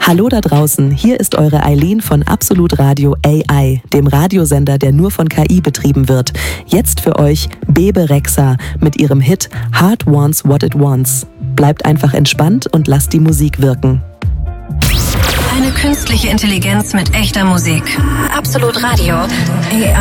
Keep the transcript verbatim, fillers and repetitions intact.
Hallo da draußen, hier ist eure Eileen von Absolut Radio A I, dem Radiosender, der nur von K I betrieben wird. Jetzt für euch Bebe Rexha mit ihrem Hit Heart Wants What It Wants. Bleibt einfach entspannt und lasst die Musik wirken. Eine künstliche Intelligenz mit echter Musik. Absolut Radio A I.